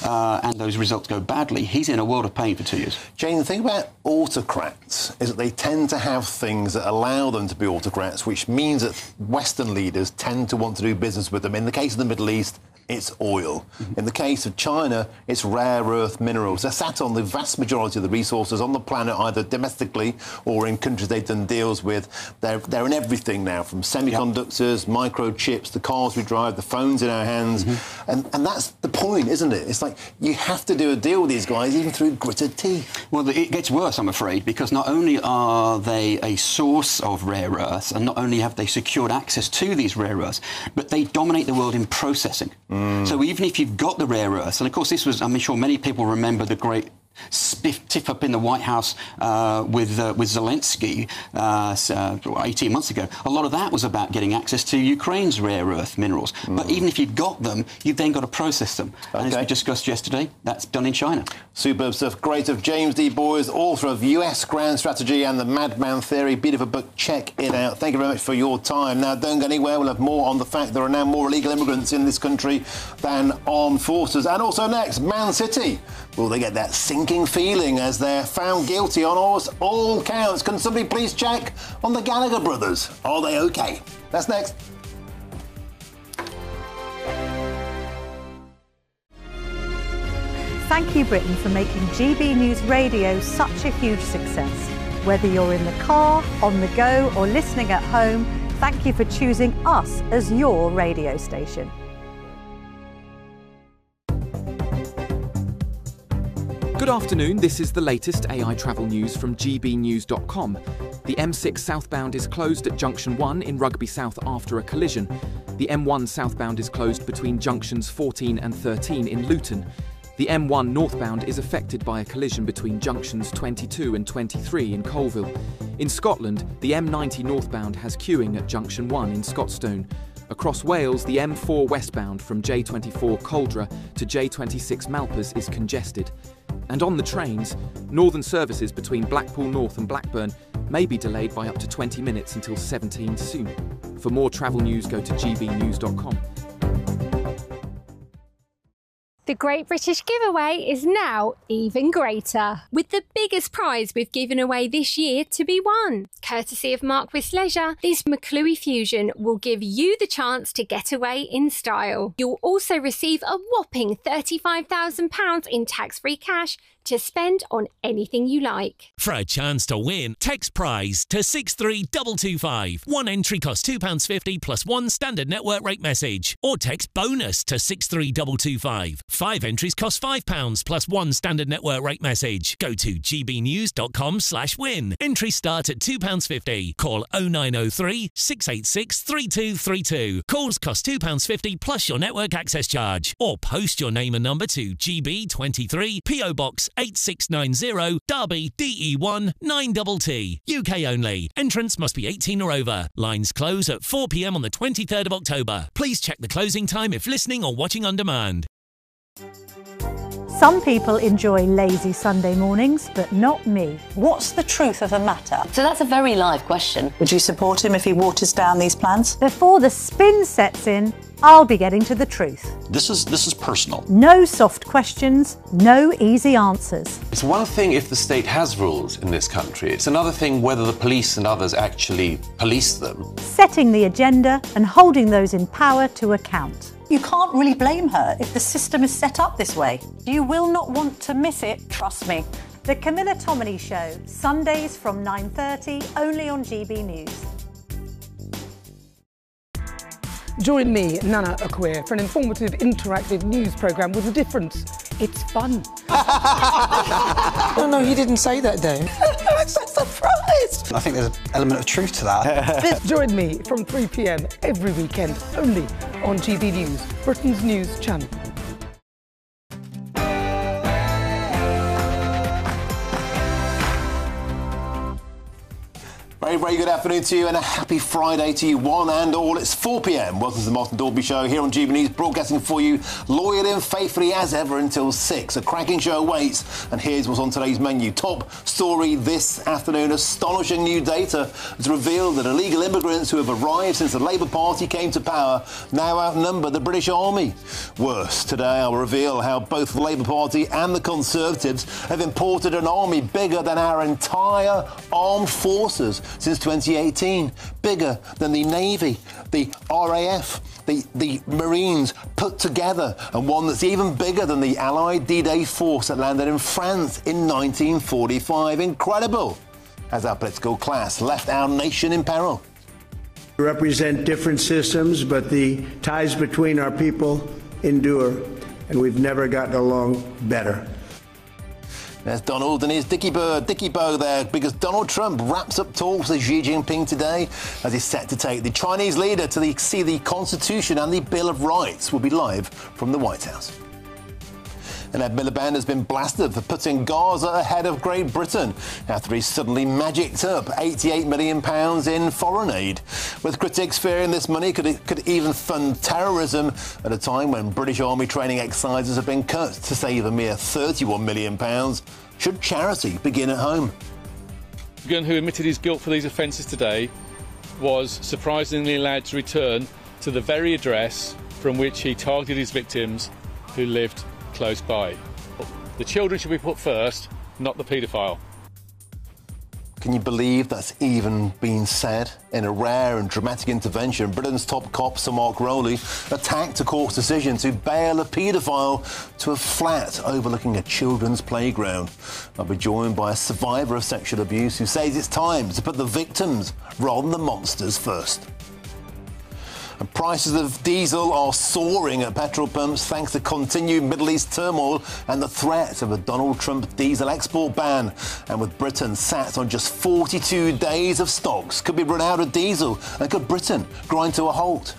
and those results go badly, he's in a world of pain for 2 years. Jane, the thing about autocrats is that they tend to have things that allow them to be autocrats, which means that Western leaders tend to want to do business with them. In the case of the Middle East, it's oil. In the case of China, it's rare earth minerals. They're sat on the vast majority of the resources on the planet, either domestically or in countries they've done deals with. They're in everything now, from semiconductors, microchips, the cars we drive, the phones in our hands. And that's the point, isn't it? It's like you have to do a deal with these guys, even through gritted teeth. Well, it gets worse, I'm afraid, because not only are they a source of rare earths, and not only have they secured access to these rare earths, but they dominate the world in processing. So even if you've got the rare earths, and of course this was, I'm sure many people remember the great tiff up in the White House with Zelensky 18 months ago. A lot of that was about getting access to Ukraine's rare earth minerals. But even if you've got them, you've then got to process them. And as we discussed yesterday, that's done in China. Superb stuff. Great of James D. Boyes, author of US Grand Strategy and the Madman Theory. Beautiful book. Check it out. Thank you very much for your time. Now, don't go anywhere. We'll have more on the fact there are now more illegal immigrants in this country than armed forces. And also next, Man City. Will they get that sinking feeling as they're found guilty on all counts? Can somebody please check on the Gallagher brothers? Are they okay? That's next. Thank you, Britain, for making GB News Radio such a huge success. Whether you're in the car, on the go, or listening at home, thank you for choosing us as your radio station. Good afternoon, this is the latest AI travel news from gbnews.com. The M6 southbound is closed at Junction 1 in Rugby South after a collision. The M1 southbound is closed between junctions 14 and 13 in Luton. The M1 northbound is affected by a collision between junctions 22 and 23 in Colville. In Scotland, the M90 northbound has queuing at Junction 1 in Scotstoun. Across Wales, the M4 westbound from J24 Coldra to J26 Malpas is congested. And on the trains, northern services between Blackpool North and Blackburn may be delayed by up to 20 minutes until 17 soon. For more travel news, go to gbnews.com. The Great British Giveaway is now even greater, with the biggest prize we've given away this year to be won. Courtesy of Marquis Leisure, this McClue Fusion will give you the chance to get away in style. You'll also receive a whopping £35,000 in tax-free cash to spend on anything you like. For a chance to win, text prize to 63225. One entry costs £2.50 plus one standard network rate message. Or text bonus to 63225. 5 entries cost £5 plus one standard network rate message. Go to gbnews.com/win. Entries start at £2.50. Call 0903 686 3232. Calls cost £2.50 plus your network access charge. Or post your name and number to GB23 PO Box 8690 Derby DE1 9TT. UK only. Entrance must be 18 or over. Lines close at 4 p.m. on the 23rd of October. Please check the closing time if listening or watching on demand. Some people enjoy lazy Sunday mornings, but not me. What's the truth of the matter? So that's a very live question. Would you support him if he waters down these plans? Before the spin sets in, I'll be getting to the truth. This is personal. No soft questions, no easy answers. It's one thing if the state has rules in this country. It's another thing whether the police and others actually police them. Setting the agenda and holding those in power to account. You can't really blame her if the system is set up this way. You will not want to miss it, trust me. The Camilla Tominey Show, Sundays from 9:30, only on GB News. Join me, Nana Akwe, for an informative, interactive news programme with a difference. It's fun. No, he didn't say that, though. I'm so surprised. I think there's an element of truth to that. Join me from 3 p.m. every weekend, only on GB News, Britain's news channel. Very Very, very good afternoon to you and a happy Friday to you, one and all. It's 4 p.m. Welcome to the Martin Dalby Show here on GB News, broadcasting for you loyally and faithfully as ever until 6. A cracking show awaits, and here's what's on today's menu. Top story this afternoon. Astonishing new data has revealed that illegal immigrants who have arrived since the Labour Party came to power now outnumber the British Army. Worse, today I'll reveal how both the Labour Party and the Conservatives have imported an army bigger than our entire armed forces since 2018, bigger than the Navy, the RAF, the Marines put together, and one that's even bigger than the Allied D-Day force that landed in France in 1945. Incredible, as our political class left our nation in peril. We represent different systems, but the ties between our people endure, and we've never gotten along better. There's Donald and his Dickie Bo there, because Donald Trump wraps up talks with Xi Jinping today as he's set to take the Chinese leader to see the Constitution and the Bill of Rights. Will be live from the White House. And Ed Miliband has been blasted for putting Gaza ahead of Great Britain after he suddenly magicked up £88 million in foreign aid, with critics fearing this money could even fund terrorism at a time when British Army training exercises have been cut to save a mere £31 million. Should charity begin at home? Gunn, who admitted his guilt for these offences today, was surprisingly allowed to return to the very address from which he targeted his victims who lived close by. The children should be put first, not the paedophile. Can you believe that's even been said? In a rare and dramatic intervention, Britain's top cop, Sir Mark Rowley, attacked a court's decision to bail a paedophile to a flat overlooking a children's playground. I'll be joined by a survivor of sexual abuse who says it's time to put the victims rather than the monsters first. And prices of diesel are soaring at petrol pumps thanks to continued Middle East turmoil and the threat of a Donald Trump diesel export ban. And with Britain sat on just 42 days of stocks, could we run out of diesel? And could Britain grind to a halt?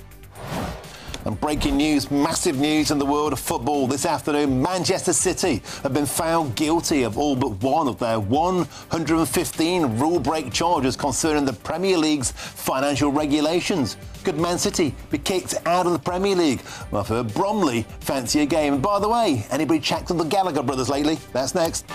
And breaking news, massive news in the world of football. This afternoon, Manchester City have been found guilty of all but one of their 115 rule-break charges concerning the Premier League's financial regulations. Could Man City be kicked out of the Premier League? Well, I've heard Bromley fancy a game. And by the way, anybody checked on the Gallagher brothers lately? That's next.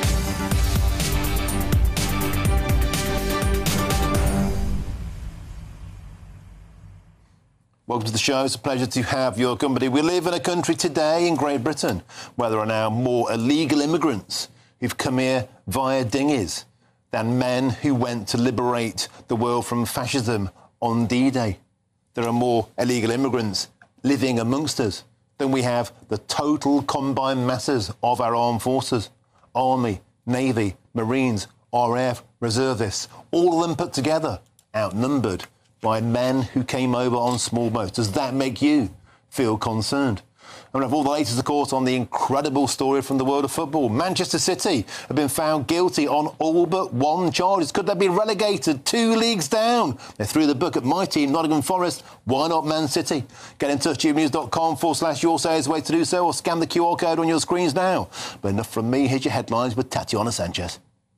Welcome to the show. It's a pleasure to have your company. We live in a country today in Great Britain where there are now more illegal immigrants who've come here via dinghies than men who went to liberate the world from fascism on D-Day. There are more illegal immigrants living amongst us than we have the total combined masses of our armed forces. Army, Navy, Marines, RAF, reservists, all of them put together, outnumbered by men who came over on small boats. Does that make you feel concerned? And we have all the latest, of course, on the incredible story from the world of football. Manchester City have been found guilty on all but one charges. Could they be relegated 2 leagues down? They threw the book at my team, Nottingham Forest. Why not Man City? Get in touch, gbnews.com/your say is the way to do so, or scan the QR code on your screens now. But enough from me. Here's your headlines with Tatiana Sanchez.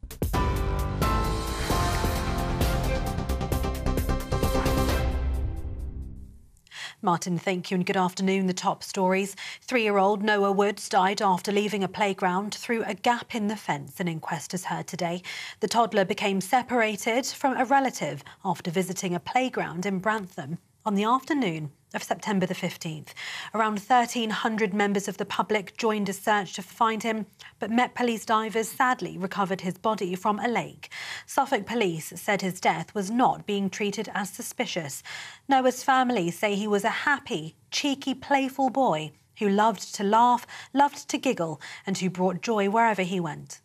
Martin, thank you and good afternoon. The top stories. 3-year-old Noah Woods died after leaving a playground through a gap in the fence. An inquest is heard today. The toddler became separated from a relative after visiting a playground in Brantham on the afternoon of September the 15th. Around 1,300 members of the public joined a search to find him, but Met Police divers sadly recovered his body from a lake. Suffolk Police said his death was not being treated as suspicious. Noah's family say he was a happy, cheeky, playful boy who loved to laugh, loved to giggle, and who brought joy wherever he went.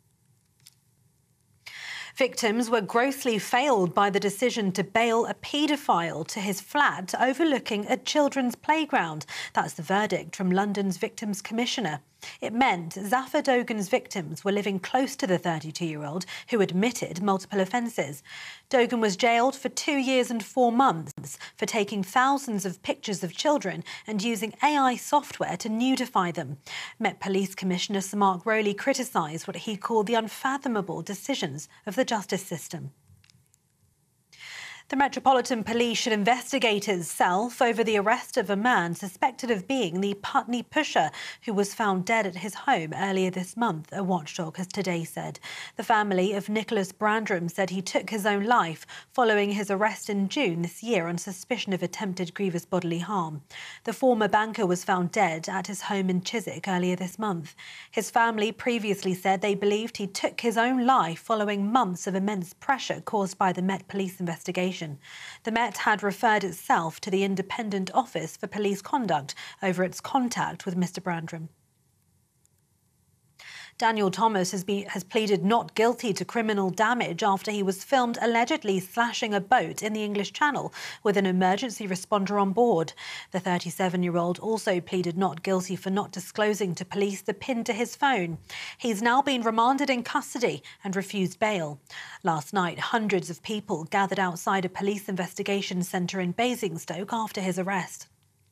Victims were grossly failed by the decision to bail a paedophile to his flat overlooking a children's playground. That's the verdict from London's Victims Commissioner. It meant Zafar Dogan's victims were living close to the 32-year-old who admitted multiple offences. Dogan was jailed for 2 years and 4 months for taking thousands of pictures of children and using AI software to nudify them. Met Police Commissioner Sir Mark Rowley criticised what he called the unfathomable decisions of the justice system. The Metropolitan Police should investigate itself over the arrest of a man suspected of being the Putney pusher who was found dead at his home earlier this month, a watchdog has today said. The family of Nicholas Brandram said he took his own life following his arrest in June this year on suspicion of attempted grievous bodily harm. The former banker was found dead at his home in Chiswick earlier this month. His family previously said they believed he took his own life following months of immense pressure caused by the Met Police investigation. The Met had referred itself to the Independent Office for Police Conduct over its contact with Mr Brandram. Daniel Thomas has pleaded not guilty to criminal damage after he was filmed allegedly slashing a boat in the English Channel with an emergency responder on board. The 37-year-old also pleaded not guilty for not disclosing to police the PIN to his phone. He's now been remanded in custody and refused bail. Last night, hundreds of people gathered outside a police investigation centre in Basingstoke after his arrest.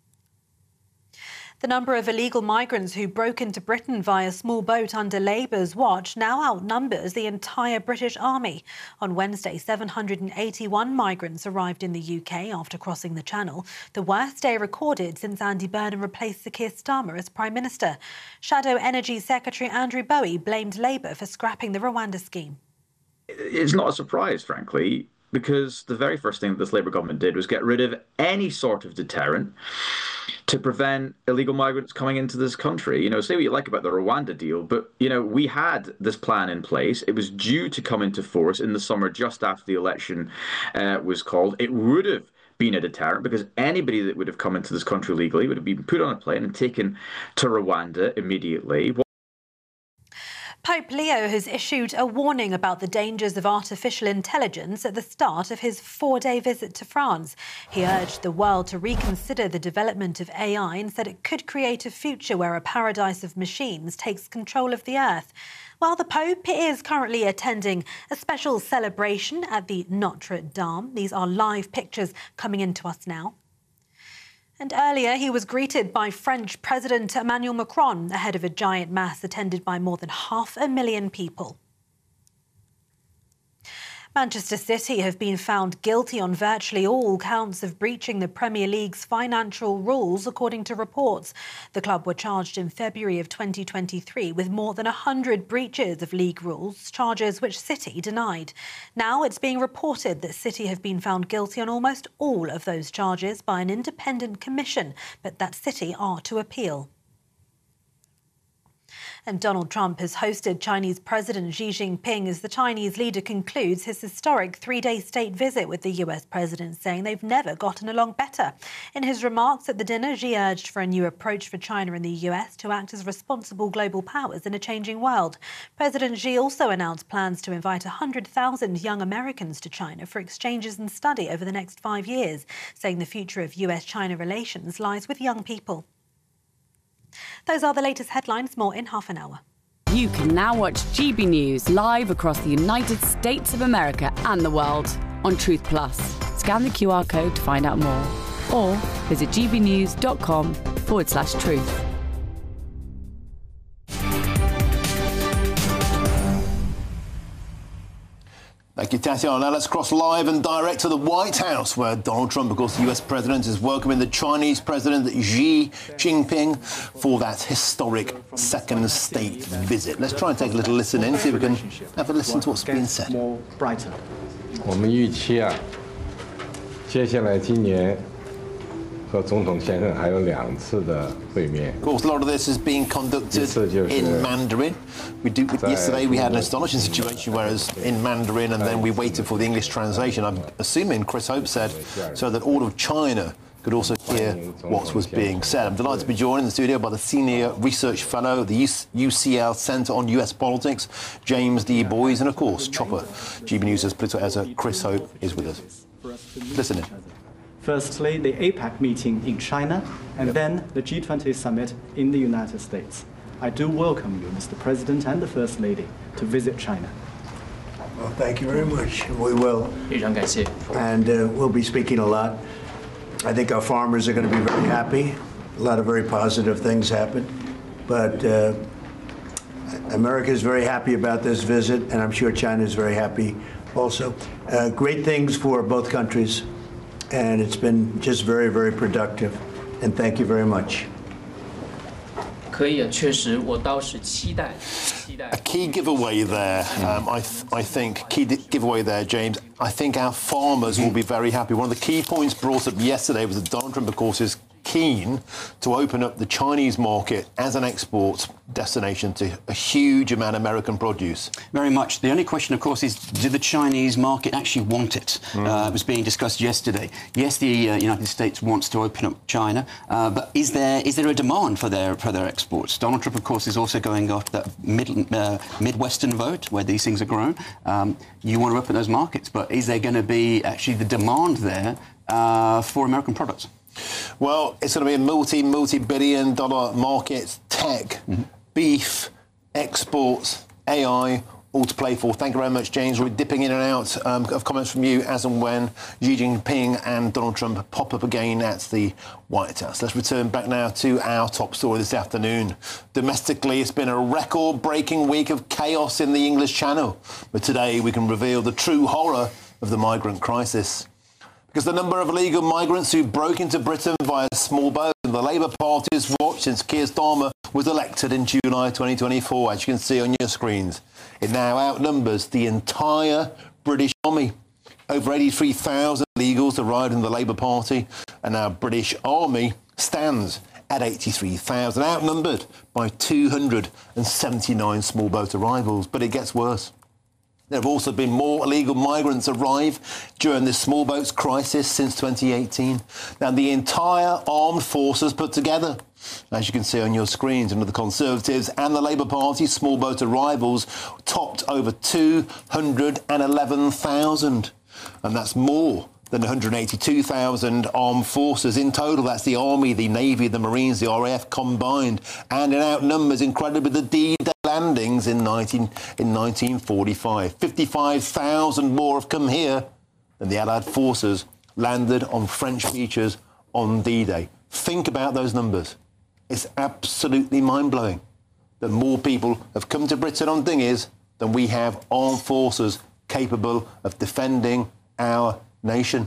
The number of illegal migrants who broke into Britain via small boat under Labour's watch now outnumbers the entire British Army. On Wednesday, 781 migrants arrived in the UK after crossing the Channel, the worst day recorded since Andy Burnham replaced Sir Keir Starmer as Prime Minister. Shadow Energy Secretary Andrew Bowie blamed Labour for scrapping the Rwanda scheme. It's not a surprise, frankly, because the very first thing that this Labour government did was get rid of any sort of deterrent to prevent illegal migrants coming into this country. Say what you like about the Rwanda deal, but, we had this plan in place. It was due to come into force in the summer just after the election was called. It would have been a deterrent because anybody that would have come into this country legally would have been put on a plane and taken to Rwanda immediately. Pope Leo has issued a warning about the dangers of artificial intelligence at the start of his 4-day visit to France. He urged the world to reconsider the development of AI and said it could create a future where a paradise of machines takes control of the earth. While the Pope is currently attending a special celebration at the Notre Dame. These are live pictures coming into us now. And earlier, he was greeted by French President Emmanuel Macron ahead of a giant mass attended by more than 500,000 people. Manchester City have been found guilty on virtually all counts of breaching the Premier League's financial rules, according to reports. The club were charged in February of 2023 with more than 100 breaches of league rules, charges which City denied. Now it's being reported that City have been found guilty on almost all of those charges by an independent commission, but that City are to appeal. And Donald Trump has hosted Chinese President Xi Jinping as the Chinese leader concludes his historic 3-day state visit with the US president, saying they've never gotten along better. In his remarks at the dinner, Xi urged for a new approach for China and the US to act as responsible global powers in a changing world. President Xi also announced plans to invite 100,000 young Americans to China for exchanges and study over the next 5 years, saying the future of US-China relations lies with young people. Those are the latest headlines. More in half an hour. You can now watch GB News live across the United States of America and the world on Truth Plus. Scan the QR code to find out more or visit gbnews.com/truth. Thank you, Tatiana. Now let's cross live and direct to the White House, where Donald Trump, of course, the US president, is welcoming the Chinese president Xi Jinping for that historic second state visit. Let's try and take a little listen in, see if we can have a listen to what's being said. More brighter. 我们预期啊，接下来今年和总统先生还有2次的会面。 Of course, a lot of this is being conducted in Mandarin. Yesterday we had an astonishing situation, whereas in Mandarin, and then we waited for the English translation. I'm assuming Chris Hope said so that all of China could also hear what was being said. I'm delighted to be joined in the studio by the Senior Research Fellow at the UCL Centre on US Politics, James D. Boys, and of course, Chopper, GB News' political editor Chris Hope is with us. Listen in. Firstly, the APEC meeting in China, and then the G20 summit in the United States. I do welcome you, Mr. President and the First Lady, to visit China. Well, thank you very much. We will. And we'll be speaking a lot. I think our farmers are going to be very happy. A lot of very positive things happen. But America is very happy about this visit, and I'm sure China is very happy also. Great things for both countries, and it's been just very, very productive. And thank you very much. A key giveaway there, I think, giveaway there, James. I think our farmers will be very happy. One of the key points brought up yesterday was that Donald Trump, of course, is keen to open up the Chinese market as an export destination to a huge amount of American produce. Very much. The only question, of course, is do the Chinese market actually want it? It was being discussed yesterday. Yes, the United States wants to open up China, but is there a demand for their exports? Donald Trump, of course, is also going after that Midwestern vote where these things are grown. You want to open those markets, but is there going to be actually the demand there for American products? Well, it's going to be a multi-billion dollar market, tech, beef, exports, AI, all to play for. Thank you very much, James. We're dipping in and out of comments from you as and when Xi Jinping and Donald Trump pop up again at the White House. Let's return back now to our top story this afternoon. Domestically, it's been a record-breaking week of chaos in the English Channel. But today, we can reveal the true horror of the migrant crisis. Because the number of illegal migrants who broke into Britain via small boats and the Labour Party's watched since Keir Starmer was elected in July 2024, as you can see on your screens. It now outnumbers the entire British Army. Over 83,000 illegals arrived in the Labour Party, and our British Army stands at 83,000, outnumbered by 279 small boat arrivals. But it gets worse. There have also been more illegal migrants arrive during this small boats crisis since 2018 than the entire armed forces put together. As you can see on your screens, under the Conservatives and the Labour Party, small boat arrivals topped over 211,000. And that's more than 182,000 armed forces in total. That's the Army, the Navy, the Marines, the RAF combined. And it outnumbers, incredibly, the D-Day landings in 1945. 55,000 more have come here than the Allied forces landed on French beaches on D-Day. Think about those numbers. It's absolutely mind-blowing that more people have come to Britain on dinghies than we have armed forces capable of defending our nation.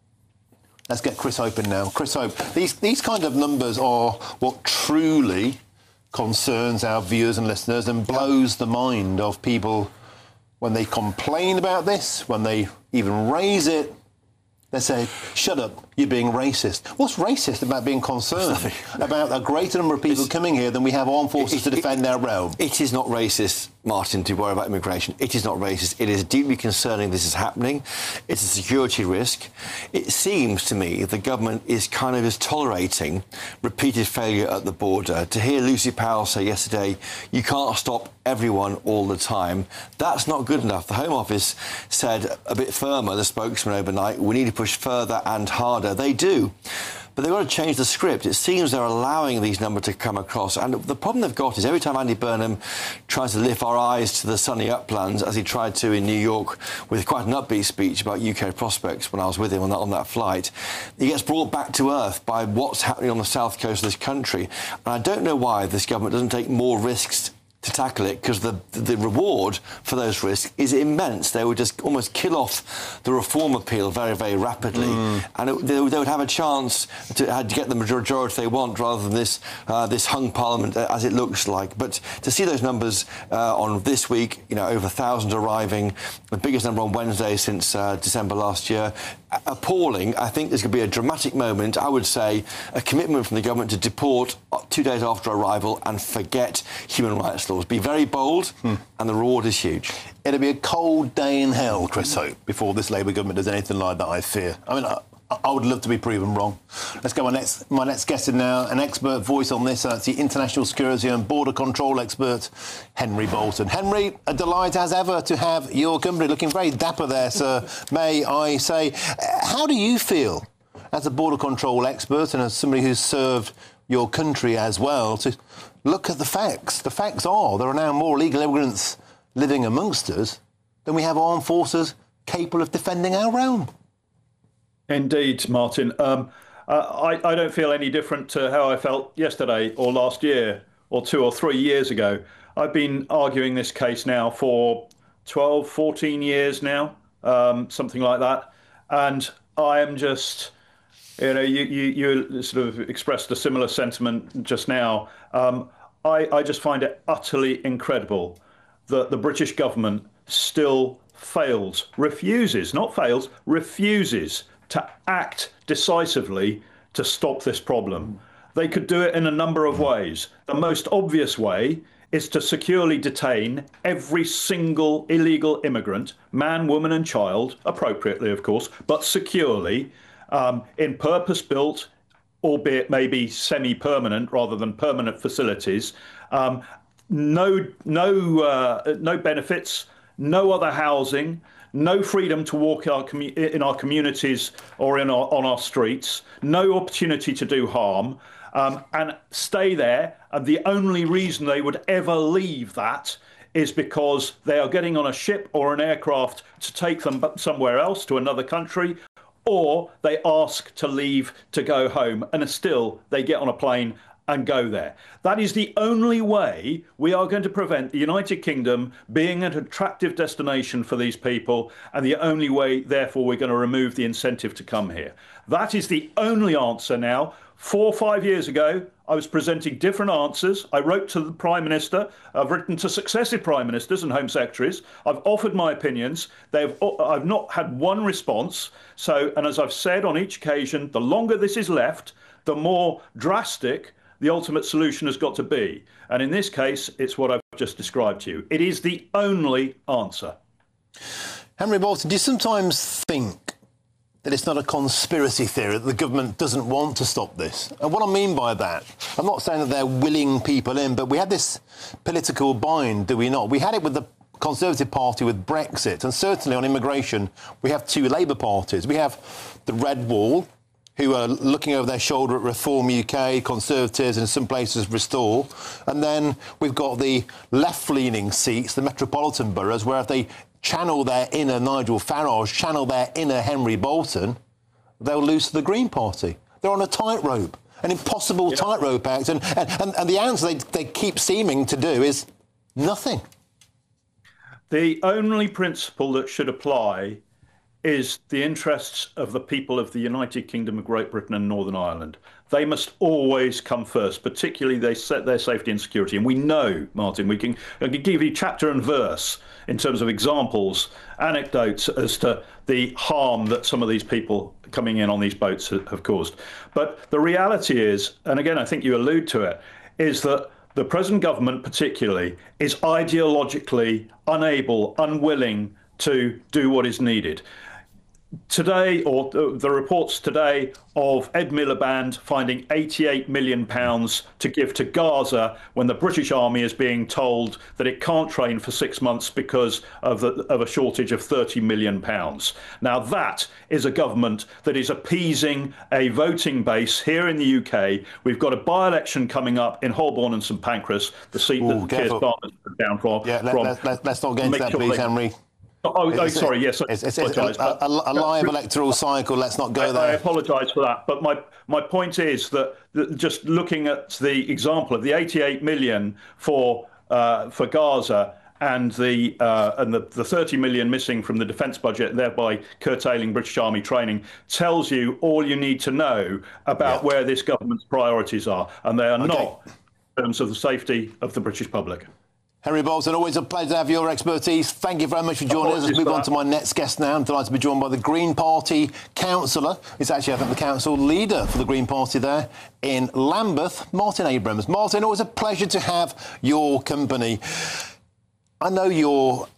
Let's get Chris Hope in now. Chris Hope, these kind of numbers are what truly concerns our viewers and listeners and blows the mind of people when they complain about this, when they even raise it. They say, shut up, you're being racist. What's racist about being concerned about a greater number of people coming here than we have armed forces to defend our realm? It is not racist, Martin, to worry about immigration. It is not racist. It is deeply concerning this is happening. It's a security risk. It seems to me the government is kind of tolerating repeated failure at the border. To hear Lucy Powell say yesterday, you can't stop everyone all the time, that's not good enough. The Home Office said a bit firmer, the spokesman overnight, we need to push further and harder. They do. But they've got to change the script. It seems they're allowing these numbers to come across. And the problem they've got is every time Andy Burnham tries to lift our eyes to the sunny uplands, as he tried to in New York with quite an upbeat speech about UK prospects when I was with him on that flight, he gets brought back to earth by what's happening on the south coast of this country. And I don't know why this government doesn't take more risks to tackle it, because the reward for those risks is immense. They would just almost kill off the reform appeal very, very rapidly, and they would have a chance to get the majority they want, rather than this hung parliament as it looks like. But to see those numbers on this week, over 1,000 arriving, the biggest number on Wednesday since December last year, appalling. I think there's going to be a dramatic moment, I would say, a commitment from the government to deport 2 days after arrival and forget human rights laws. Be very bold, and the reward is huge. It'll be a cold day in hell, Chris Hope, before this Labour government does anything like that, I fear. I mean, I would love to be proven wrong. Let's go. My next guest is now an expert voice on this. It's the international security and border control expert, Henry Bolton. Henry, a delight as ever to have your company. Looking very dapper there, sir, may I say. How do you feel, as a border control expert and as somebody who's served your country as well, to look at the facts? The facts are there are now more illegal immigrants living amongst us than we have armed forces capable of defending our realm. Indeed, Martin. I don't feel any different to how I felt yesterday or last year or 2 or 3 years ago. I've been arguing this case now for 12, 14 years now. something like that. And I am just, you sort of expressed a similar sentiment just now. I just find it utterly incredible that the British government still refuses to act decisively to stop this problem. They could do it in a number of ways. The most obvious way is to securely detain every single illegal immigrant, man, woman and child, appropriately, of course, but securely, in purpose-built, albeit maybe semi-permanent rather than permanent facilities. No benefits, no other housing, no freedom to walk in our communities or on our streets, no opportunity to do harm, and stay there. And the only reason they would ever leave that is because they are getting on a ship or an aircraft to take them somewhere else, to another country, or they ask to leave to go home, and still they get on a plane and go there. That is the only way we are going to prevent the United Kingdom being an attractive destination for these people, and the only way, therefore, we're going to remove the incentive to come here. That is the only answer now. 4 or 5 years ago, I was presenting different answers. I wrote to the Prime Minister. I've written to successive Prime Ministers and Home Secretaries. I've offered my opinions. I've not had one response. So, and as I've said on each occasion, the longer this is left, the more drastic the ultimate solution has got to be. And in this case, it's what I've just described to you. It is the only answer. Henry Bolton, do you sometimes think that it's not a conspiracy theory that the government doesn't want to stop this? And what I mean by that, I'm not saying that they're willing people in, but we had this political bind, do we not? We had it with the Conservative Party with Brexit, and certainly on immigration, we have two Labour parties. We have the Red Wall, who are looking over their shoulder at Reform UK, Conservatives, and in some places Restore. And then we've got the left-leaning seats, the metropolitan boroughs, where if they channel their inner Nigel Farage, channel their inner Henry Bolton, they'll lose to the Green Party. They're on a tightrope, an impossible tightrope act. And the answer they keep seeming to do is nothing. The only principle that should apply is the interests of the people of the United Kingdom of Great Britain and Northern Ireland. They must always come first, particularly they set their safety and security. And we know, Martin, I can give you chapter and verse in terms of examples, anecdotes as to the harm that some of these people coming in on these boats have caused. But the reality is, and again, I think you allude to it, is that the present government particularly is ideologically unable, unwilling to do what is needed. Today, or the reports today of Ed Miliband finding £88 million to give to Gaza when the British Army is being told that it can't train for 6 months because of a shortage of £30 million. Now that is a government that is appeasing a voting base here in the UK. We've got a by-election coming up in Holborn and St Pancras, the seat that Keir Starmer's down from. Yeah, let's not get into that, please, Henry. Sorry, yes. It's a live electoral cycle. Let's not go there. I apologise for that. But my point is that just looking at the example of the 88 million for Gaza and the 30 million missing from the defence budget, thereby curtailing British Army training, tells you all you need to know about where this government's priorities are. And they are not in terms of the safety of the British public. Henry Bolton, always a pleasure to have your expertise. Thank you very much for joining us. Let's move on to my next guest now. I'm delighted to be joined by the Green Party councillor. It's actually, I think, the council leader for the Green Party there in Lambeth, Martin Abrams. Martin, always a pleasure to have your company. I know you're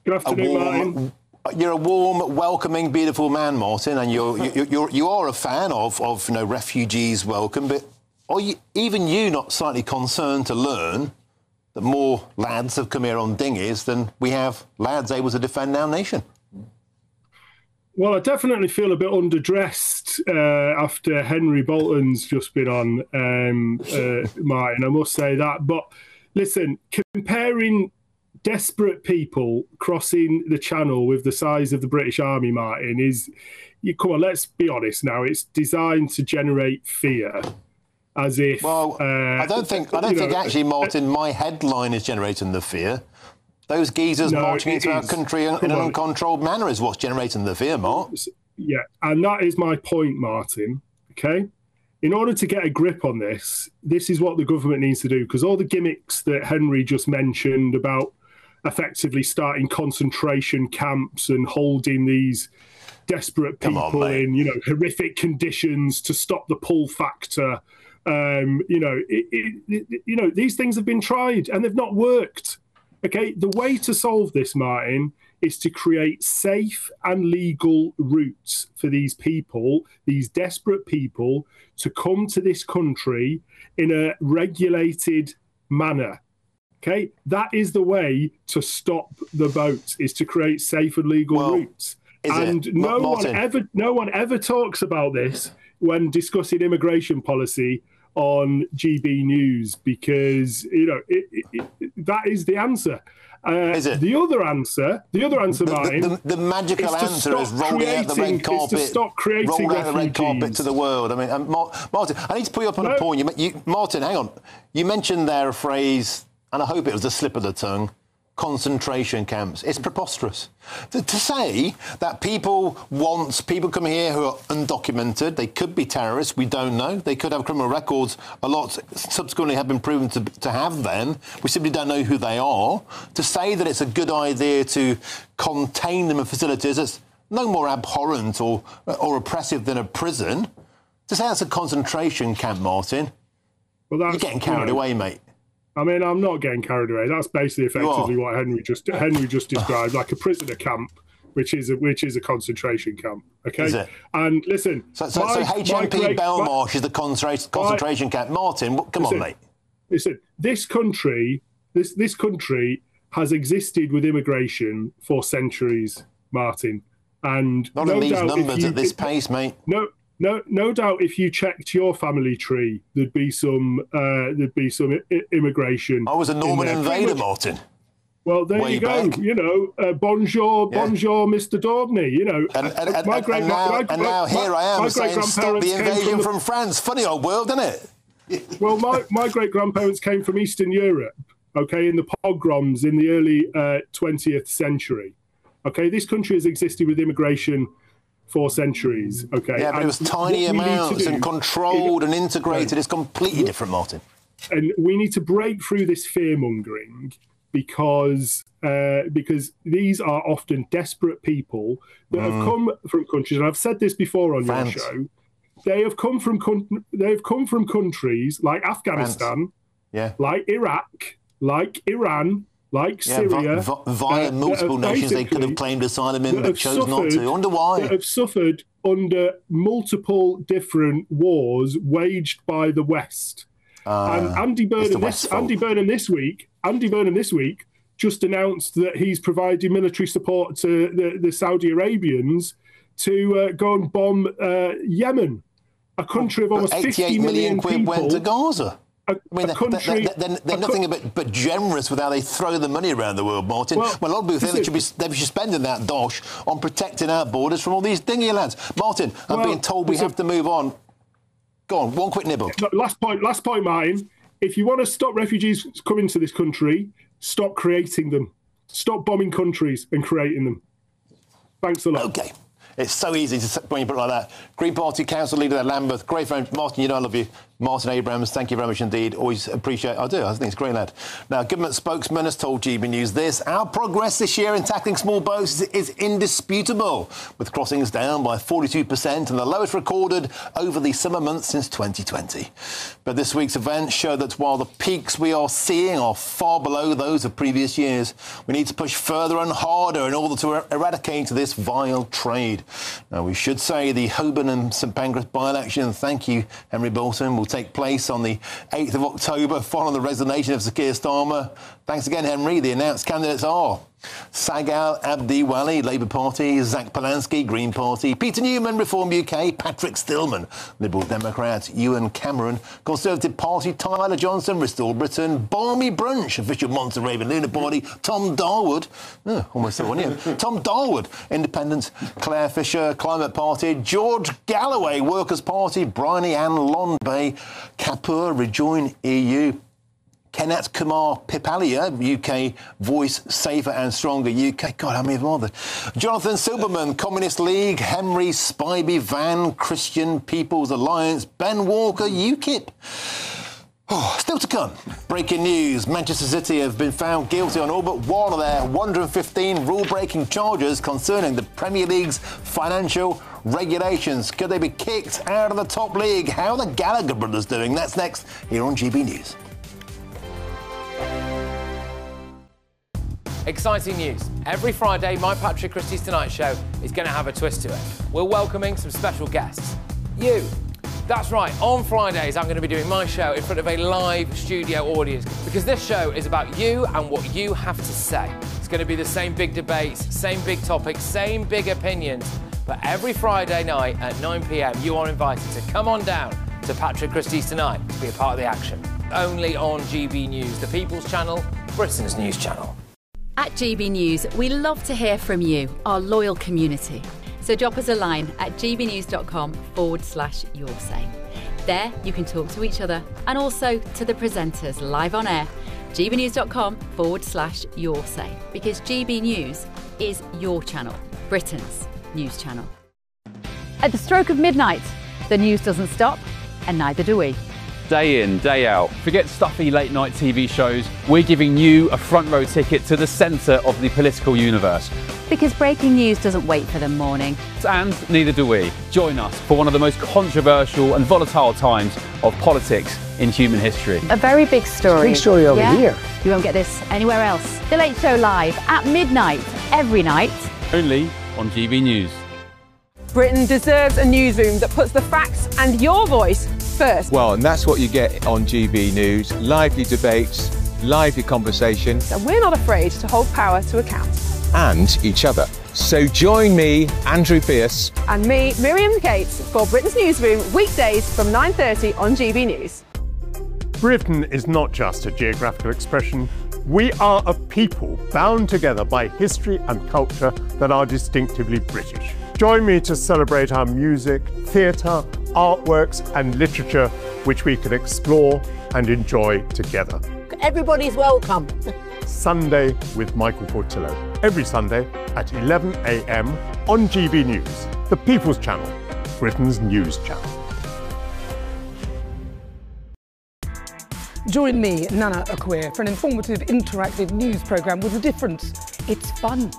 a warm, welcoming, beautiful man, Martin, and you are a fan of refugees welcome. But are you not slightly concerned to learn that more lads have come here on dinghies than we have lads able to defend our nation? Well, I definitely feel a bit underdressed after Henry Bolton's just been on, Martin, I must say that. But listen, comparing desperate people crossing the channel with the size of the British Army, Martin, come on, let's be honest now, it's designed to generate fear. As if, I don't think actually, Martin, my headline is generating the fear. Those geezers marching into our country in an uncontrolled manner is what's generating the fear, Mark. Yeah, and that is my point, Martin, OK? In order to get a grip on this is what the government needs to do, because all the gimmicks that Henry just mentioned about effectively starting concentration camps and holding these desperate people in, you know, horrific conditions to stop the pull factor. These things have been tried and they've not worked. Okay, the way to solve this, Martin, is to create safe and legal routes for these people, these desperate people, to come to this country in a regulated manner. Okay, that is the way to stop the boats, is to create safe and legal routes. And no one ever talks about this when discussing immigration policy on GB News, because that is the answer. Is it? The other answer, Martin, the magical answer is rolling out the red carpet. Is to stop creating roll out the red carpet to the world. I mean, Martin, I need to put you up on a point. Martin, hang on. You mentioned there a phrase, and I hope it was a slip of the tongue, concentration camps. It's preposterous. To say that people coming here who are undocumented, they could be terrorists, we don't know. They could have criminal records. A lot subsequently have been proven to have them. We simply don't know who they are. To say that it's a good idea to contain them in facilities that's no more abhorrent or oppressive than a prison. To say that's a concentration camp, Martin, you're getting carried away, mate. I mean, I'm not getting carried away. That's basically effectively what Henry just described, like a prisoner camp, which is a concentration camp. Okay, is it? And listen, so HMP Belmarsh is the concentration camp. Martin, come on, mate. Listen, this country has existed with immigration for centuries, Martin, and not in these numbers at this pace, mate. No doubt, if you checked your family tree, there'd be some immigration. I was a Norman invader, Martin. Well, there you go. Back. You know, bonjour, Mr. Daubney. You know, and now here I am saying stop the invasion from France. Funny old world, isn't it? Well, my great grandparents came from Eastern Europe. Okay, in the pogroms in the early 20th century. Okay, this country has existed with immigration for centuries, okay? Yeah, but it was tiny amounts and controlled and integrated. It's completely different, Martin. And we need to break through this fear-mongering because these are often desperate people that have come from countries, and I've said this before on your show, they have come from countries like Afghanistan, like Iraq, like Iran, like Syria, via multiple nations they could have claimed asylum in but chose not to. I wonder why. That have suffered under multiple different wars waged by the West. And Andy Burnham this week just announced that he's providing military support to the Saudi Arabians to go and bomb Yemen, a country of almost 50 million quid people. Went to Gaza. I mean, they're nothing but generous with how they throw the money around the world, Martin. Well, a lot of people think they should be spending that dosh on protecting our borders from all these dingy lads. Martin, I'm being told we have to move on. Go on, one quick nibble. Last point, Martin. If you want to stop refugees coming to this country, stop creating them. Stop bombing countries and creating them. Thanks a lot. OK. It's so easy when you put it like that. Green Party Council Leader at Lambeth, great friend. Martin, you know I love you. Martin Abrams, thank you very much indeed. Always appreciate it. I do. I think it's a great lad. Now, government spokesman has told GB News this. Our progress this year in tackling small boats is indisputable, with crossings down by 42% and the lowest recorded over the summer months since 2020. But this week's events show that while the peaks we are seeing are far below those of previous years, we need to push further and harder in order to eradicate this vile trade. Now, we should say the Holborn and St Pancras by-election, thank you, Henry Bolton, will take place on the 8th of October following the resignation of Sir Keir Starmer. Thanks again, Henry. The announced candidates are Sagal Abdi Wali, Labour Party, Zach Polanski, Green Party, Peter Newman, Reform UK, Patrick Stillman, Liberal Democrat, Ewan Cameron, Conservative Party, Tyler Johnson, Restore Britain, Barmy Brunch, official Monster Raven Lunar Party, Tom Darwood, almost said one here, Tom Darwood, Independents, Claire Fisher, Climate Party, George Galloway, Workers' Party, Bryony Ann Londbay, Kapoor, Rejoin EU, Kenat Kumar Pipalia, UK Voice Safer and Stronger UK. God, how many of them are there? Jonathan Silberman, Communist League. Henry Spivey, Van, Christian People's Alliance. Ben Walker, UKIP. Oh, still to come. Breaking news. Manchester City have been found guilty on all but one of their 115 rule-breaking charges concerning the Premier League's financial regulations. Could they be kicked out of the top league? How are the Gallagher brothers doing? That's next here on GB News. Exciting news. Every Friday, my Patrick Christie's Tonight Show is going to have a twist to it. We're welcoming some special guests. You. That's right, on Fridays I'm going to be doing my show in front of a live studio audience because this show is about you and what you have to say. It's going to be the same big debates, same big topics, same big opinions, but every Friday night at 9 p.m. you are invited to come on down to Patrick Christie's Tonight to be a part of the action. Only on GB News, the People's Channel, Britain's news channel. At GB News, we love to hear from you, our loyal community. So drop us a line at gbnews.com/yoursay. There you can talk to each other and also to the presenters live on air. gbnews.com/yoursay, because GB News is your channel, Britain's news channel. At the stroke of midnight, the news doesn't stop, and neither do we. Day in, day out. Forget stuffy late night TV shows. We're giving you a front row ticket to the centre of the political universe. Because breaking news doesn't wait for the morning. And neither do we. Join us for one of the most controversial and volatile times of politics in human history. A very big story. Big story over here. You won't get this anywhere else. The Late Show live at midnight, every night. Only on GB News. Britain deserves a newsroom that puts the facts and your voice first. Well, and that's what you get on GB News. Lively debates, lively conversation. And we're not afraid to hold power to account. And each other. So join me, Andrew Pierce. And me, Miriam Gates, for Britain's Newsroom, weekdays from 9:30 on GB News. Britain is not just a geographical expression. We are a people bound together by history and culture that are distinctively British. Join me to celebrate our music, theatre, artworks and literature, which we can explore and enjoy together. Everybody's welcome. Sunday with Michael Portillo. Every Sunday at 11 a.m. on GB News, the People's Channel, Britain's news channel. Join me, Nana Akweer, for an informative, interactive news programme with a difference. It's fun.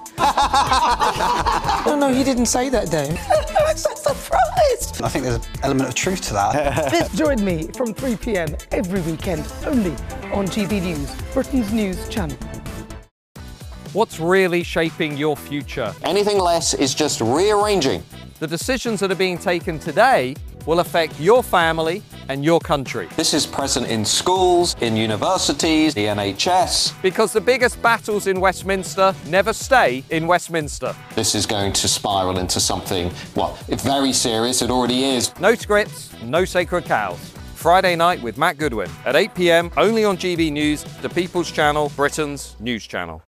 No, he didn't say that, Dave. I'm so surprised. I think there's an element of truth to that. Join me from 3 p.m. every weekend, only on GB News, Britain's news channel. What's really shaping your future? Anything less is just rearranging. The decisions that are being taken today will affect your family and your country. This is present in schools, in universities, the NHS. Because the biggest battles in Westminster never stay in Westminster. This is going to spiral into something, well, very serious. It already is. No scripts, no sacred cows. Friday night with Matt Goodwin at 8 p.m. only on GB News, the People's Channel, Britain's news channel.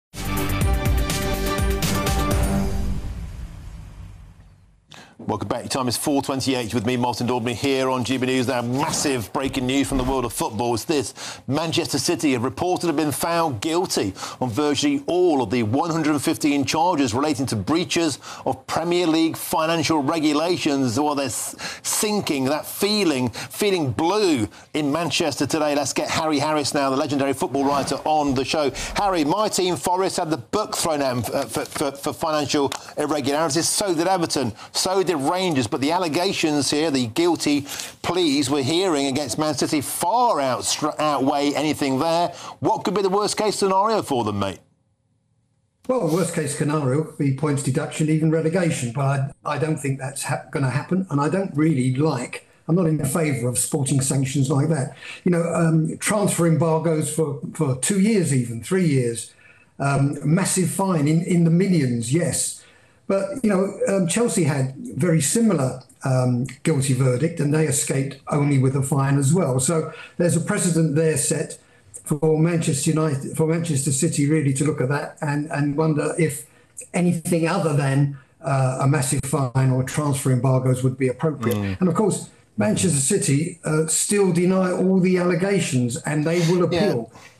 Welcome back. Your time is 4:28 with me, Martin Daubney, here on GB News. Now, massive breaking news from the world of football is this. Manchester City have reported have been found guilty on virtually all of the 115 charges relating to breaches of Premier League financial regulations. Well, they're sinking, that feeling blue in Manchester today. Let's get Harry Harris now, the legendary football writer, on the show. Harry, my team, Forest, had the book thrown at them for financial irregularities. So did Everton. So did Rangers, but the allegations here, the guilty pleas we're hearing against Man City far outweigh anything there. What could be the worst case scenario for them, mate? Well, the worst case scenario could be points deduction, even relegation, but I don't think that's going to happen, and I don't really I'm not in favour of sporting sanctions like that. You know, transfer embargoes for 2 years, even 3 years, massive fine in the millions, yes. But, you know, Chelsea had very similar guilty verdict, and they escaped only with a fine as well. So there's a precedent there set for Manchester City really to look at that and wonder if anything other than a massive fine or transfer embargoes would be appropriate. And of course, Manchester City still deny all the allegations, and they will appeal.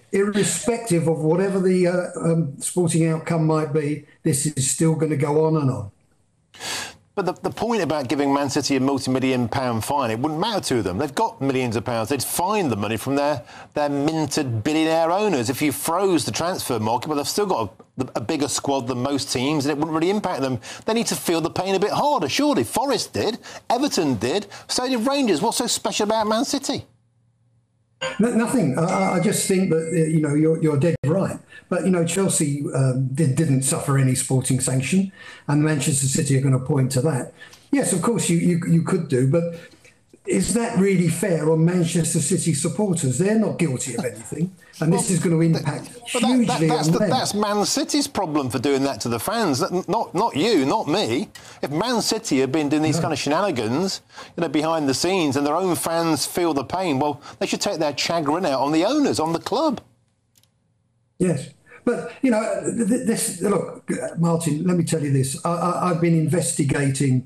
irrespective of whatever the sporting outcome might be, this is still going to go on and on. But the point about giving Man City a multi-million pound fine, it wouldn't matter to them. They've got millions of pounds. They'd find the money from their minted billionaire owners. If you froze the transfer market, well, they've still got a bigger squad than most teams, and it wouldn't really impact them. They need to feel the pain a bit harder, surely. Forest did, Everton did, so did Rangers. What's so special about Man City? Nothing. I just think that you're dead right. But Chelsea didn't suffer any sporting sanction, and Manchester City are going to point to that. Yes, of course you could do, but is that really fair on Manchester City supporters? They're not guilty of anything, and this is going to impact hugely on them. That's Man City's problem for doing that to the fans, not you, not me. If Man City have been doing these kind of shenanigans, behind the scenes, and their own fans feel the pain, well, they should take their chagrin out on the owners, on the club. Yes. But, look, Martin, let me tell you this. I've been investigating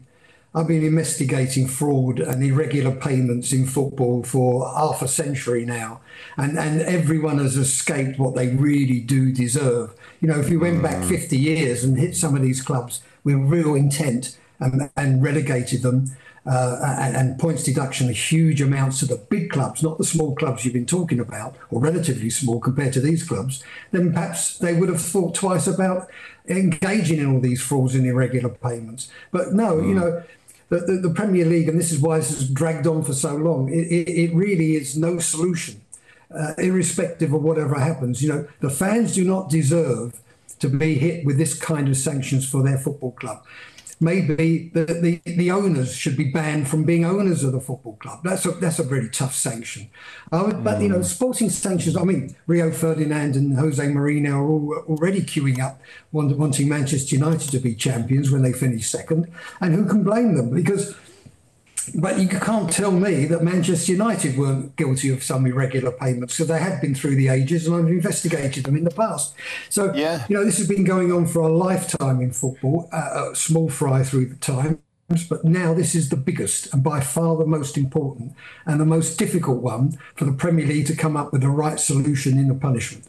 fraud and irregular payments in football for half a century now, and everyone has escaped what they really do deserve. If you went back 50 years and hit some of these clubs with real intent and relegated them, and points deduction huge amounts to the big clubs, not the small clubs you've been talking about, or relatively small compared to these clubs, then perhaps they would have thought twice about engaging in all these frauds and irregular payments. But no, the Premier League, and this is why this has dragged on for so long, it really is no solution, irrespective of whatever happens. The fans do not deserve to be hit with this kind of sanctions for their football club. Maybe the owners should be banned from being owners of the football club. That's a really tough sanction. But, sporting sanctions, I mean, Rio Ferdinand and Jose Mourinho are already queuing up, wanting Manchester United to be champions when they finish second. And who can blame them? But you can't tell me that Manchester United weren't guilty of some irregular payments, because they had been through the ages, and I've investigated them in the past. So, this has been going on for a lifetime in football, small fry through the times, but now this is the biggest and by far the most important and the most difficult one for the Premier League to come up with the right solution in the punishment.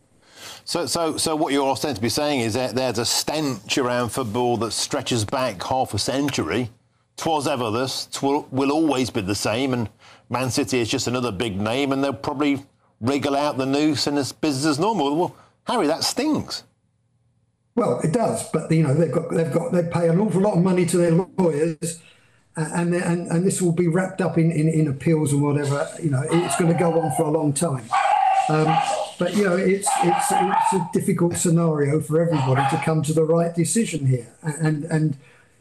So what you're ostensibly saying is that there's a stench around football that stretches back half a century. 'Twas ever this, will always be the same, and Man City is just another big name, and they'll probably wriggle out the noose and it's business as normal. Well, Harry, that stings. Well, it does, but they pay an awful lot of money to their lawyers, and this will be wrapped up in appeals and whatever. It's going to go on for a long time. But it's a difficult scenario for everybody to come to the right decision here, and.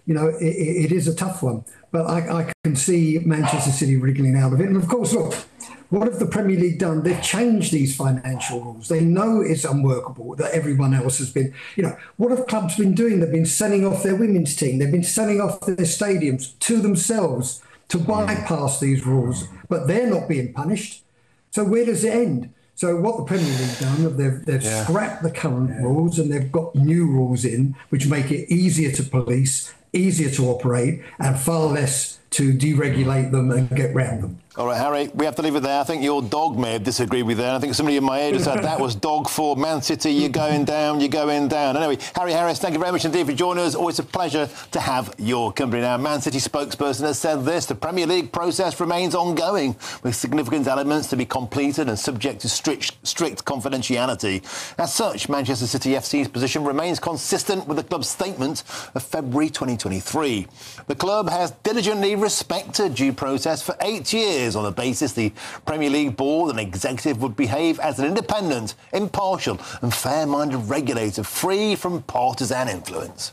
It is a tough one, but I can see Manchester City wriggling out of it. And of course, look, what have the Premier League done? They've changed these financial rules. They know it's unworkable, that everyone else has been. What have clubs been doing? They've been selling off their women's team. They've been selling off their stadiums to themselves to bypass these rules, but they're not being punished. So where does it end? So what the Premier League done, they've scrapped the current rules, and they've got new rules in which make it easier to police, easier to operate, and far less to deregulate them and get round them. All right, Harry, we have to leave it there. I think your dog may have disagreed with that. I think somebody in my ear just said that was dog for Man City. You're going down, you're going down. Anyway, Harry Harris, thank you very much indeed for joining us. Always a pleasure to have your company. Now, Man City spokesperson has said this: the Premier League process remains ongoing, with significant elements to be completed and subject to strict confidentiality. As such, Manchester City FC's position remains consistent with the club's statement of February 2023. The club has diligently respected due process for 8 years on the basis the Premier League board and executive would behave as an independent, impartial and fair-minded regulator free from partisan influence.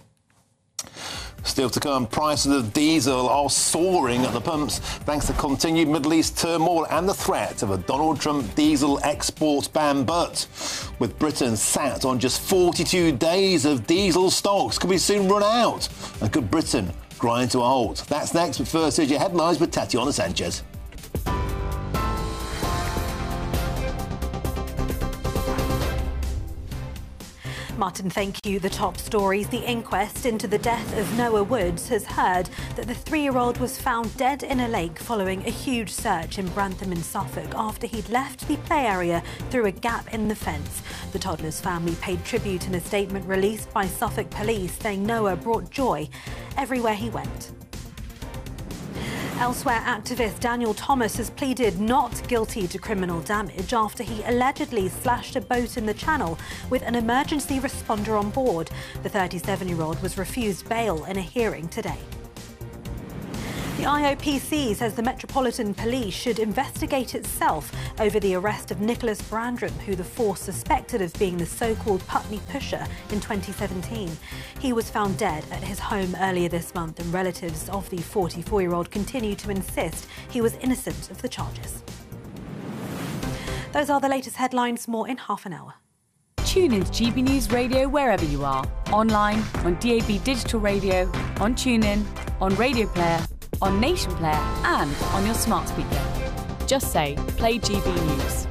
Still to come, prices of diesel are soaring at the pumps thanks to continued Middle East turmoil and the threat of a Donald Trump diesel export ban. But with Britain sat on just 42 days of diesel stocks, could we soon run out? And could Britain grind to a halt? That's next, but first, here's your headlines with Tatiana Sanchez. Martin, thank you. The top stories. The inquest into the death of Noah Woods has heard that the 3-year-old was found dead in a lake following a huge search in Brantham in Suffolk after he'd left the play area through a gap in the fence. The toddler's family paid tribute in a statement released by Suffolk Police, saying Noah brought joy everywhere he went. Elsewhere, activist Daniel Thomas has pleaded not guilty to criminal damage after he allegedly slashed a boat in the Channel with an emergency responder on board. The 37-year-old was refused bail in a hearing today. The IOPC says the Metropolitan Police should investigate itself over the arrest of Nicholas Brandram, who the force suspected of being the so-called Putney Pusher in 2017. He was found dead at his home earlier this month, and relatives of the 44-year-old continue to insist he was innocent of the charges. Those are the latest headlines. More in half an hour. Tune in to GB News Radio wherever you are. Online, on DAB Digital Radio, on TuneIn, on Radio Player, on Nation Player and on your smart speaker. Just say, play GB News.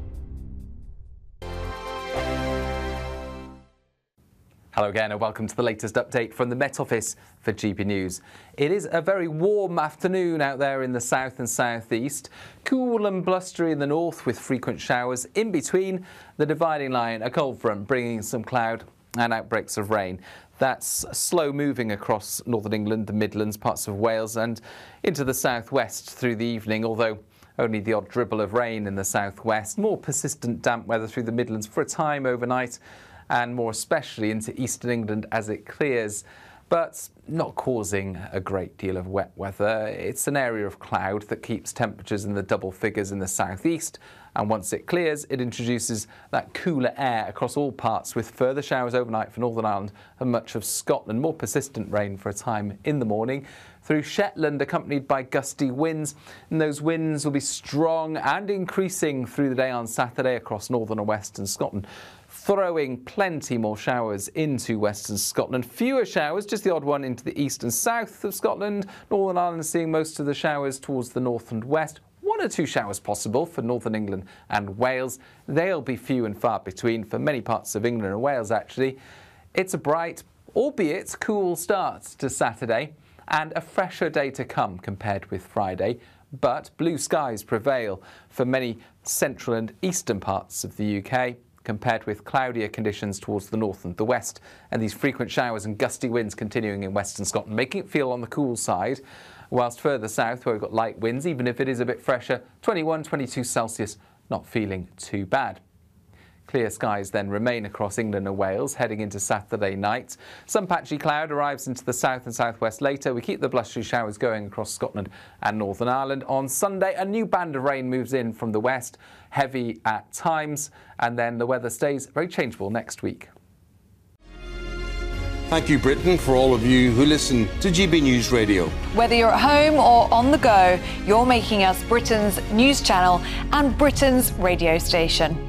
Hello again and welcome to the latest update from the Met Office for GB News. It is a very warm afternoon out there in the south and southeast. Cool and blustery in the north with frequent showers. In between, the dividing line, a cold front bringing some cloud and outbreaks of rain. That's slow moving across northern England, the Midlands, parts of Wales and into the southwest through the evening, although only the odd dribble of rain in the southwest. More persistent damp weather through the Midlands for a time overnight and more especially into eastern England as it clears, but not causing a great deal of wet weather. It's an area of cloud that keeps temperatures in the double figures in the southeast, and once it clears, it introduces that cooler air across all parts with further showers overnight for Northern Ireland and much of Scotland. More persistent rain for a time in the morning through Shetland, accompanied by gusty winds, and those winds will be strong and increasing through the day on Saturday across northern and western Scotland, throwing plenty more showers into western Scotland. Fewer showers, just the odd one into the east and south of Scotland. Northern Ireland seeing most of the showers towards the north and west. 1 or 2 showers possible for northern England and Wales. They'll be few and far between for many parts of England and Wales, actually. It's a bright, albeit cool start to Saturday and a fresher day to come compared with Friday. But blue skies prevail for many central and eastern parts of the UK, compared with cloudier conditions towards the north and the west, and these frequent showers and gusty winds continuing in western Scotland, making it feel on the cool side, whilst further south where we've got light winds, even if it is a bit fresher, 21, 22 Celsius, not feeling too bad. Clear skies then remain across England and Wales heading into Saturday night. Some patchy cloud arrives into the south and southwest later. We keep the blustery showers going across Scotland and Northern Ireland. On Sunday, a new band of rain moves in from the west, heavy at times, and then the weather stays very changeable next week. Thank you, Britain, for all of you who listen to GB News Radio. Whether you're at home or on the go, you're making us Britain's news channel and Britain's radio station.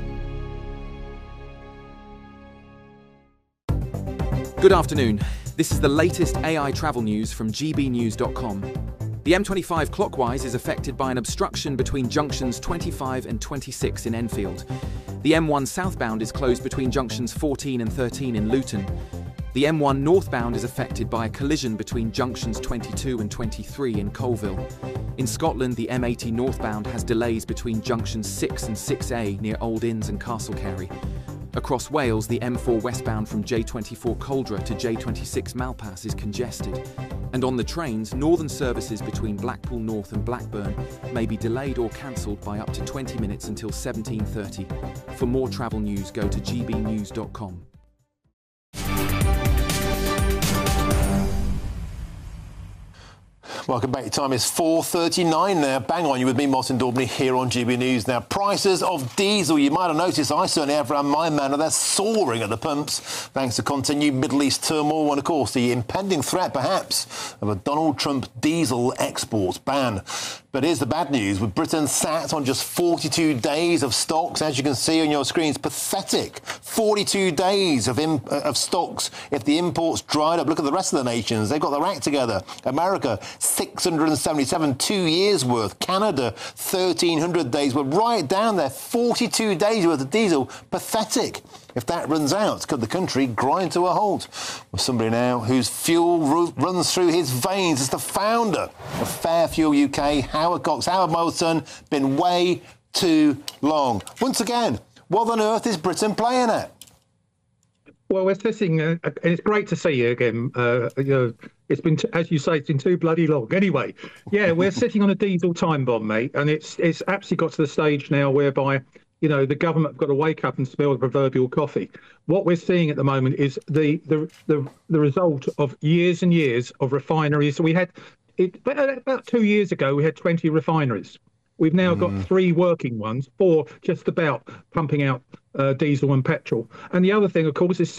Good afternoon. This is the latest AI travel news from gbnews.com. The M25 clockwise is affected by an obstruction between junctions 25 and 26 in Enfield. The M1 southbound is closed between junctions 14 and 13 in Luton. The M1 northbound is affected by a collision between junctions 22 and 23 in Colville. In Scotland, the M80 northbound has delays between junctions 6 and 6A near Old Inns and Castlecarry. Across Wales, the M4 westbound from J24 Coldra to J26 Malpass is congested. And on the trains, northern services between Blackpool North and Blackburn may be delayed or cancelled by up to 20 minutes until 17:30. For more travel news, go to gbnews.com. Welcome back. Your time is 4:39 now. Bang on, you with me, Martin Daubney, here on GB News. Now, prices of diesel, you might have noticed, I certainly have around my manor, they're soaring at the pumps thanks to continued Middle East turmoil and, of course, the impending threat, perhaps, of a Donald Trump diesel exports ban. But here's the bad news. With Britain sat on just 42 days of stocks, as you can see on your screens, pathetic. 42 days of stocks. If the imports dried up, look at the rest of the nations. They've got their act together. America, 677, 2 years worth. Canada, 1,300 days. We're right down there. 42 days worth of diesel. Pathetic. If that runs out, could the country grind to a halt? Well, somebody now whose fuel runs through his veins is the founder of Fairfuel UK, Howard Cox. Howard Moulton, been way too long. Once again, what on earth is Britain playing at? Well, we're sitting, and it's great to see you again. It's been, as you say, it's been too bloody long. Anyway, yeah, we're sitting on a diesel time bomb, mate, and it's absolutely got to the stage now whereby, the government have got to wake up and smell the proverbial coffee. What we're seeing at the moment is the result of years and years of refineries. We had about 2 years ago, we had 20 refineries. We've now got 3 working ones, 4 just about pumping out diesel and petrol. And the other thing, of course, is